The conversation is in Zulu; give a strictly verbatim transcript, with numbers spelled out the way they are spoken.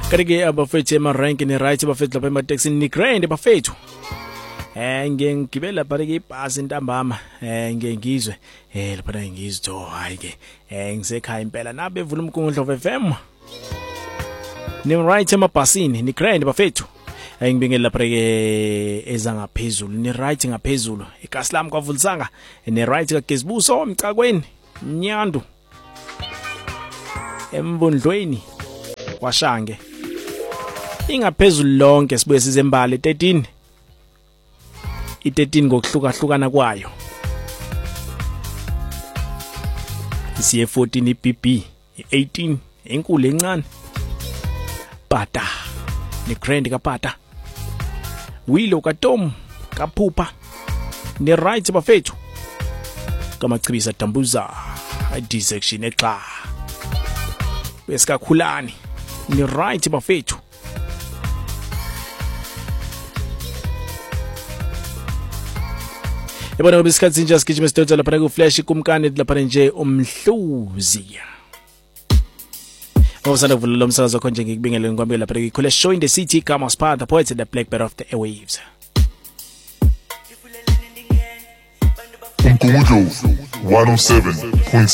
Karike abafethu ema rank ni right abafethu lapha ema taxi ni grand abafethu. Eh ngengibela barike ibhasi intambama eh ngengizwe eh lapha ngizitho hayi ke eh ngisekhaya impela nabe evula umkungudlo of F M. Ni right emabhasini ni grand abafethu. Engibingela lapha ke eza ngaphezulu ni right ngaphezulu igasi lami kwavulisanga ni right kaGesibuso emcakweni Nyandu embondlweni kwaShange ingaphezulu lonke sibuye sizembale thirteen i13 ngokuhluka hlukana kwayo isiye fourteen iB B eighteen enkulu encane Pata ni grand kaPata Wilo kaTom kaPhupha ni right bafethu kamachibisa Dambuza I section exa besikakhulani ni right bafethu Yabona besikhathi nje sigijima sidonsa lapha ku flash kumkani lapha nje umhluzi Awusanda kuvula lo msakazo wakho nje ngikubingelele ngikwambie lapha ku Khole Show in the City Kama Spa the poet the black bear of the airwaves Umkhujo one oh seven point